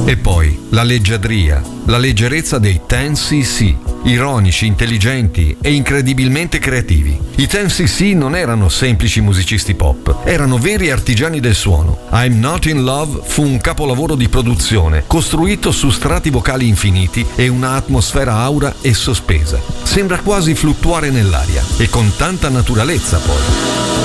E poi la leggiadria, la leggerezza dei 10cc, ironici, intelligenti e incredibilmente creativi. I 10cc non erano semplici musicisti pop, erano veri artigiani del suono. I'm Not in Love fu un capolavoro di produzione, costruito su strati vocali infiniti e una atmosfera aura e sospesa. Sembra quasi fluttuare nell'aria, e con tanta naturalezza poi.